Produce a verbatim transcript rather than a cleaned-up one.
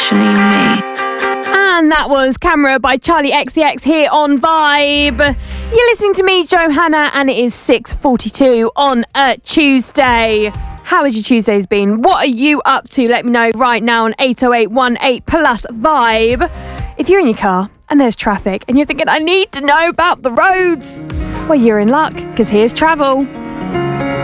actually me. And that was Camera by Charlie X C X here on Vibe. You're listening to me, Johanna, and it is six forty-two on a Tuesday. How has your Tuesdays been? What are you up to? Let me know right now on eight oh eight one eight plus Vibe. If you're in your car and there's traffic and you're thinking, I need to know about the roads, well, you're in luck, because here's travel.